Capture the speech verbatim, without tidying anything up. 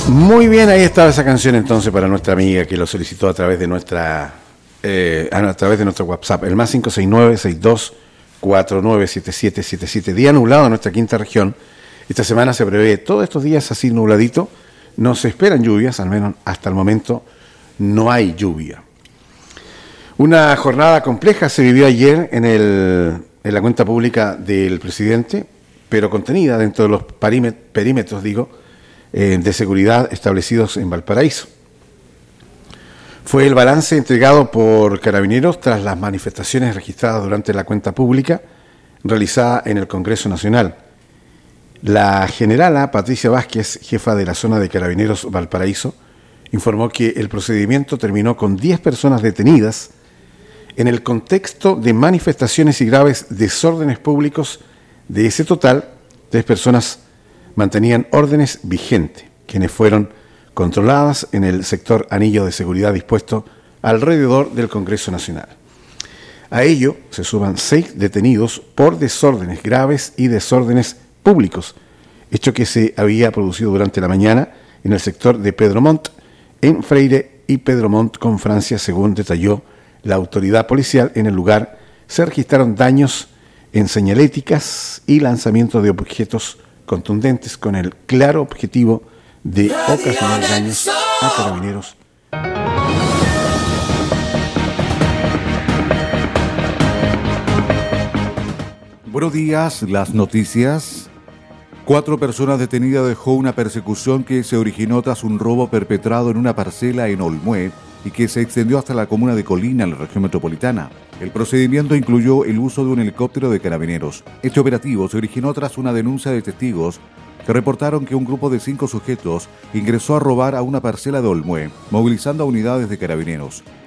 Muy bien, ahí estaba esa canción entonces para nuestra amiga que lo solicitó a través de nuestra eh, a través de nuestro WhatsApp, el más cinco seis nueve, seis dos cuatro nueve siete siete siete siete. Día nublado en nuestra quinta región. Esta semana se prevé todos estos días así nubladito. No se esperan lluvias, al menos hasta el momento no hay lluvia. Una jornada compleja se vivió ayer en, el, en la cuenta pública del presidente, pero contenida dentro de los perímetros, digo, eh, de seguridad establecidos en Valparaíso. Fue el balance entregado por Carabineros tras las manifestaciones registradas durante la cuenta pública realizada en el Congreso Nacional. La generala Patricia Vázquez, jefa de la zona de Carabineros Valparaíso, informó que el procedimiento terminó con diez personas detenidas en el contexto de manifestaciones y graves desórdenes públicos. De ese total, tres personas mantenían órdenes vigentes, quienes fueron controladas en el sector anillo de seguridad dispuesto alrededor del Congreso Nacional. A ello se suman seis detenidos por desórdenes graves y desórdenes públicos, hecho que se había producido durante la mañana en el sector de Pedro Montt, en Freire y Pedro Montt con Francia, según detalló la autoridad policial. En el lugar se registraron daños en señaléticas y lanzamiento de objetos contundentes con el claro objetivo de ocasionar daños a carabineros. Buenos días, las noticias. Cuatro personas detenidas dejó una persecución que se originó tras un robo perpetrado en una parcela en Olmué y que se extendió hasta la comuna de Colina, en la región metropolitana. El procedimiento incluyó el uso de un helicóptero de Carabineros. Este operativo se originó tras una denuncia de testigos que reportaron que un grupo de cinco sujetos ingresó a robar a una parcela de Olmué, movilizando a unidades de Carabineros.